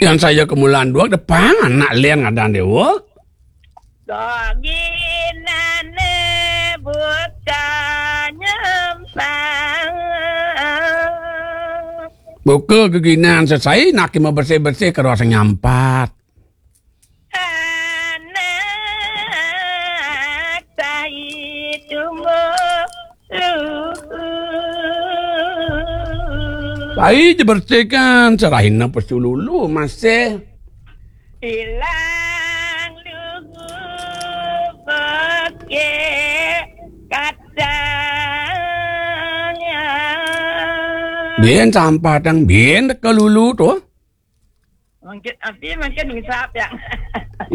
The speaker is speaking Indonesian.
Yang saya kemulan dua depan anak lian ngadan dewa. Ginane bukan nyempang. Buka keginan selesai nak mau bersih-bersih ke ruang nyampat. Anak saya tumbuh. Baik dibersihkan serahin apa sululu masih. Hilang lugu pakai katanya. Bien sampah dang bien ke lulu tu. Mungkin bisa yang